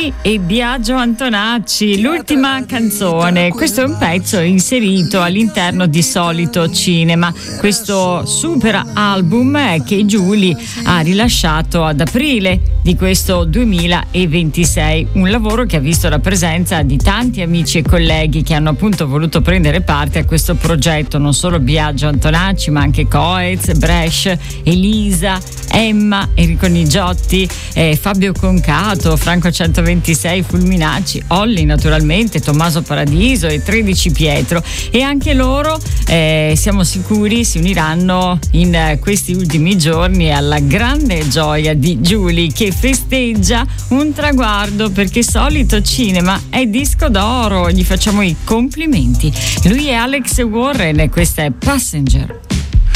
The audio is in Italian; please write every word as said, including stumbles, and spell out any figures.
Giuly e Biagio Antonacci, l'ultima canzone. Questo è un pezzo inserito all'interno di Solito Cinema, questo super album che Giuly ha rilasciato ad aprile di questo duemilaventisei, un lavoro che ha visto la presenza di tanti amici e colleghi che hanno appunto voluto prendere parte a questo progetto, non solo Biagio Antonacci ma anche Coez, Brescia, Elisa, Emma, Enrico Nigiotti, eh, Fabio Concato, Franco centoventisei, Fulminacci, Olli naturalmente, Tommaso Paradiso e tredici Pietro, e anche loro eh, siamo sicuri si uniranno in eh, questi ultimi giorni alla grande gioia di Giuly, che festeggia un traguardo, perché Solito Cinema è disco d'oro. Gli facciamo i complimenti. Lui è Alex Warren e questa è Passenger.